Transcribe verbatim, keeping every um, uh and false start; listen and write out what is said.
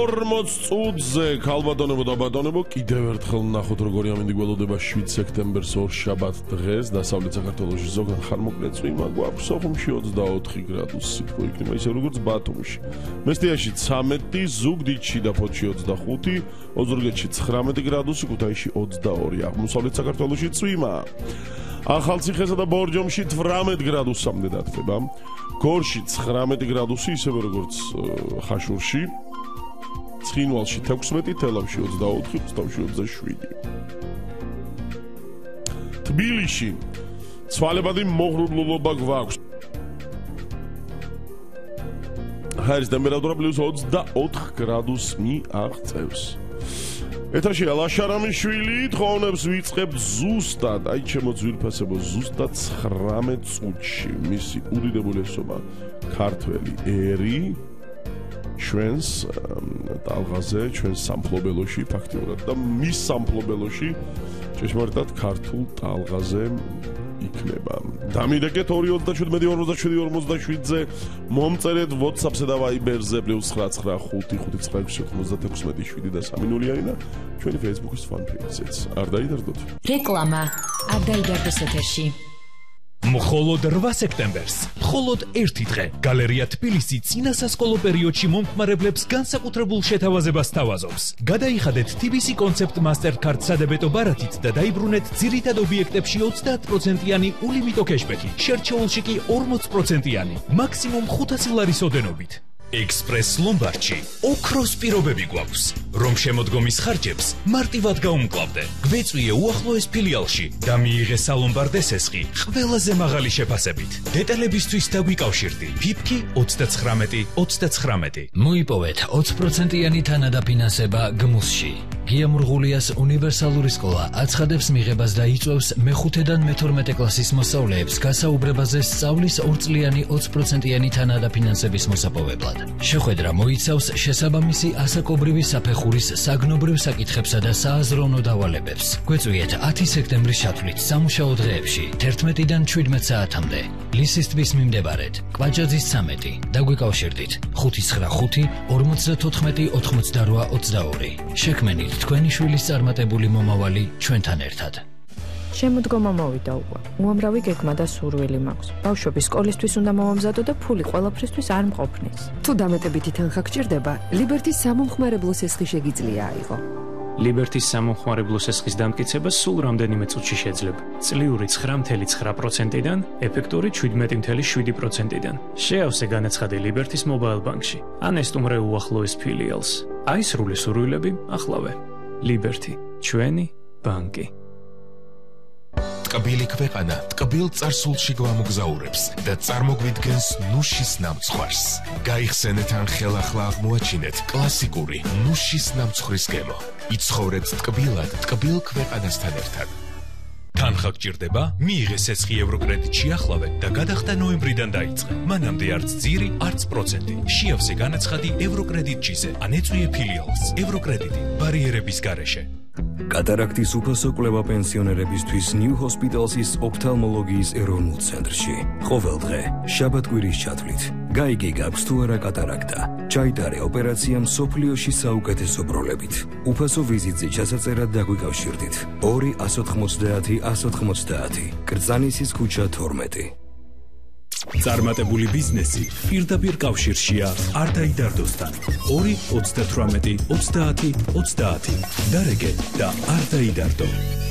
ორმოც წუთზე ქალბატონებო და ბატონებო კიდევ ერთხელ ნახოთ როგორი ამინდი გველოდება შვიდ სექტემბერს ორშაბათ დღეს დასავლეთ საქართველოში ზოგან ხანმოკლე წვიმა გვაქვს სოხუმში ოცდაოთხი გრადუსი სითბო იქნება ისე როგორც ბათუმში მესტიაში ცამეტი ზუგდიდში და ფოთში ოცდახუთი ოზურგეთში ცხრამეტი გრადუსი ქუთაისში ოცდაორი აღმოსავლეთ საქართველოში წვიმა ახალციხესა და ბორჯომში თვრამეტ გრადუსამდე დადგება გორში ცხრამეტი გრადუსი ისევე როგორც ხაშურში ცხინვალში თექვსმეტი, თელავში ოცდაოთხი, რუსთავში ოცდაშვიდი. თბილისში ცვალებადი მოღრუბლულობა გვაქვს. ჰაერის ტემპერატურა პლუს ოცდაოთხ გრადუსს მიაღწევს. ეთერში ლაშარამიშვილი თხოვნებს ვიწყებთ ზუსტად, აი ჩემო ძვირფასებო, ზუსტად ცხრამეტ წუთში. მისი უდიდებულესობა ქართველი ერი ჩვენს ტალღაზე, ჩვენს სამფლობელოში ფაქტიურად და მის სამფლობელოში ჭეშმარიტად ქართულ ტალღაზე იქნება. დამიდეკეთ ორი ოცდაშვიდი ორმოცდაშვიდი ორმოცდაშვიდზე მომწერეთ WhatsApp-ზე და Viber-ზე პლუს ცხრა ცხრა ხუთი ხუთი ცხრა ექვსი ოცდაექვსმეტი შვიდი და სამი ნულიანი და ჩვენი Facebook-ის fan-page-ზეც. არ დაიდარდოთ. რეკლამა არ დაიდარდოს ეთერში. მხოლოდ რვა სექტემბერს, მხოლოდ ერთი დღე, გალერეა თბილისი წინასასკოლო პერიოდში მომხმარებლებს განსაკუთრებულ შეთავაზებას თავაზობს. გადაიხადეთ თი ბი სი კონცეპტ მასტერკარდ სადებეტო ბარათით და დაიბრუნეთ ძირითად ობიექტებში ოცდაათ პროცენტიანი ულიმიტო კეშბექი, შერჩეულში კი ორმოც პროცენტიანი, მაქსიმუმ ხუთასი ლარის ოდენობით. ექსპრეს ლომბარდში ოქროს პირობები გვაქვს, რომ შემოდგომის ხარჯებს მარტივად გაუმკლავდე. გვეწვიე უახლოეს ფილიალში და მიიღე სალომბარდ ესესხი ყველაზე მაღალი შეფასებით. დეტალებისთვის დაგვიკავშირდი ფიფკი ოცდაცხრამეტი ოცდაცხრამეტი. მოიპოვეთ ოცი პროცენტიანი თანადაფინანსება გმუსში. გია მურღულიას უნივერსალური სკოლა აცხადებს მიღებას და იწვევს მეხუთედან მეთორმეტე კლასის მოსწავლეებს გასაუბრებაზე სწავლის ორწლიანი ოცი პროცენტიანი თანადაფინანსების მოსაპოვებლად. შეხვედრა მოიცავს შესაბამისი ასაკობრივი საფეხურის საგნობრივ საკითხებსა და სააზროვნო დავალებებს. გვეწვიეთ ათი სექტემბრის ჩათვლით სამუშაო დღეებში თერთმეტიდან შვიდმეტ საათამდე. ლისის ტბის მიმდებარედ, კვაჭაძის ცამეტი. დაგვიკავშირდით ხუთი ცხრა ხუთი ორმოცდათოთხმეტი ოთხმოცდარვა ოცდაორი. შექმენით თქვენი შვილის წარმატებული მომავალი ჩვენთან ერთად. შემოდგომა მოვიდა უკვე. უამრავი გეგმა და სურვილი მაქვს. ბავშვები სკოლისთვის უნდა მომამზადო და ფული ყველაფრისთვის არ მყოფნის. თუ დამეტებითი თანხა გჭირდება, ლიბერტის სამომხმარებლო სესხი შეგიძლია აიღო. ლიბერტის სამომხმარებლო სესხის დამტკიცება სულ რამდენიმე წუთში შეძლება. წლიური ცხრა წუთი ცხრა პროცენტიდან, ეფექტური შვიდმეტი წუთი შვიდი პროცენტიდან. შეავსე განაცხადი ლიბერტის მობაილ ბანკში, ან ესტუმრე უახლოეს ფილიალს. აი სრული სურვილები ახლავე. ლიბერტი, ჩვენი ბანკი. ტკბილი ქვეყანა ტკბილ წარსულში გვამოგზაურებს და წარმოგვიდგენს ნუშის ნამცხვარს. გაიხსენეთ ან ხელახლა აღმოაჩინეთ კლასიკური ნუშის ნამცხვრის გემო. იცხოვრეთ ტკბილად ტკბილ ქვეყანასთან ერთად. თანხა გჭირდება? მიიღე სესხი ევროკრედიტში ახლავე და გადახდა ნოემბრიდან დაიწყე. მანამდე არც ძირი, არც პროცენტი. შეავსე განაცხადი ევროკრედიტჩიზე, ან ეწვიე ფილიალს. ევროკრედიტი ბარიერების გარეშე. კატარაქტის უფასო კვლევა პენსიონერებისთვის ნიუ ჰოსპიტალსის ოფთალმოლოგიის ეროვნულ ცენტრში. ყოველ დღე, შაბათ-კვირის ჩათვლით. გაიგე გაქვს თუ არა კატარაქტა. ჩაიტარე ოპერაცია მსოფლიოში საუკეთესო ბროლებით. უფასო ვიზიტზე ჩასაწერად დაგვიკავშირდით. ორი ათს ოცდაათი ათს ოცდაათი. კრწანისის ქუჩა თორმეტი. წარმატებული ბიზნესი პირდაპირ კავშირშია არ დაიდარდოსთან. ორი ოცდათვრამეტი ოცდაათი ოცდაათი. დარეგე და არ დაიდარდო.